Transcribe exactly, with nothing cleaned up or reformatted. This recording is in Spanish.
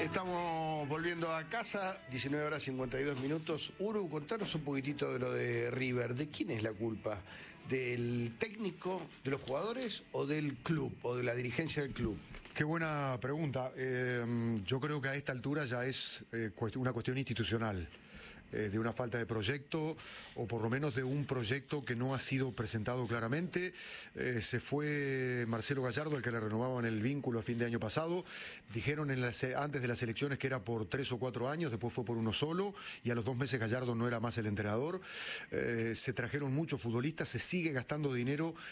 Estamos volviendo a casa, diecinueve horas cincuenta y dos minutos. Uru, contanos un poquitito de lo de River. ¿De quién es la culpa? ¿Del técnico, de los jugadores o del club, o de la dirigencia del club? Qué buena pregunta. Eh, yo creo que a esta altura ya es eh, una cuestión institucional. Eh, de una falta de proyecto, o por lo menos de un proyecto que no ha sido presentado claramente. Eh, se fue Marcelo Gallardo, el que le renovaban el vínculo a fin de año pasado. Dijeron en las, antes de las elecciones que era por tres o cuatro años, después fue por uno solo, y a los dos meses Gallardo no era más el entrenador. Eh, se trajeron muchos futbolistas, se sigue gastando dinero